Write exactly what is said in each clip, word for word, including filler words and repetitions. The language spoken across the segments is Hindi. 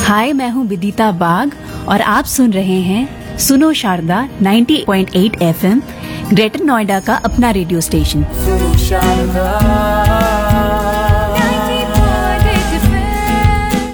हाय, मैं हूँ विदिता बाग और आप सुन रहे हैं सुनो शारदा नब्बे पॉइंट आठ एफएम, ग्रेटर नोएडा का अपना रेडियो स्टेशन। सुनो शारदा नब्बे पॉइंट आठ एफएम।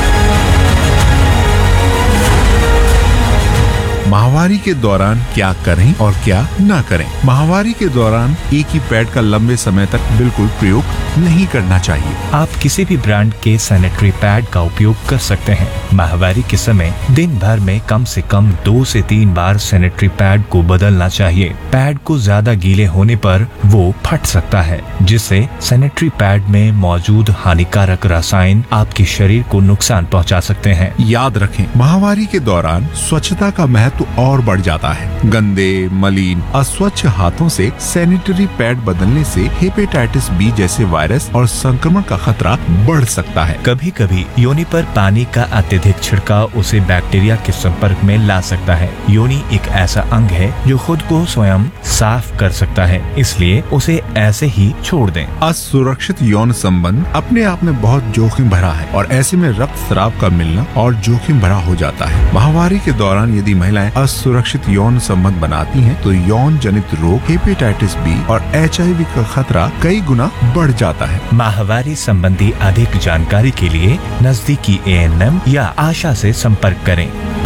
माहवारी के दौरान क्या करें और क्या ना करें। माहवारी के दौरान एक ही पैड का लंबे समय तक बिल्कुल प्रयोग नहीं करना चाहिए। आप किसी भी ब्रांड के सैनिटरी पैड का उपयोग कर सकते हैं। माहवारी के समय दिन भर में कम से कम दो से तीन बार सैनिटरी पैड को बदलना चाहिए। पैड को ज्यादा गीले होने पर वो फट सकता है, जिससे सैनिटरी पैड में मौजूद हानिकारक रसायन आपके शरीर को नुकसान पहुंचा सकते हैं। याद रखें, माहवारी के दौरान स्वच्छता का महत्व और बढ़ जाता है। गंदे, मलिन, अस्वच्छ हाथों से सैनिटरी पैड बदलने से हेपेटाइटिस बी जैसे वायरस और संक्रमण का खतरा बढ़ सकता है। कभी कभी योनि पर पानी का अत्यधिक छिड़काव उसे बैक्टीरिया के संपर्क में ला सकता है। योनि एक ऐसा अंग है जो खुद को स्वयं साफ कर सकता है, इसलिए उसे ऐसे ही छोड़ दें। असुरक्षित यौन संबंध अपने आप में बहुत जोखिम भरा है और ऐसे में रक्त स्राव का मिलना और जोखिम भरा हो जाता है। माहवारी के दौरान यदि महिलाएं असुरक्षित यौन संबंध बनाती हैं, तो यौन जनित रोग, हेपेटाइटिस बी और एच आई वी का खतरा कई गुना बढ़ जाता है। माहवारी संबंधी अधिक जानकारी के लिए नजदीकी ए एन एम या आशा से संपर्क करें।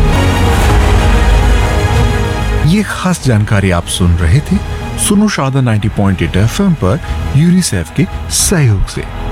ये खास जानकारी आप सुन रहे थे सुनो शारदा नब्बे पॉइंट आठ एफएम पर यूनिसेफ के सहयोग से।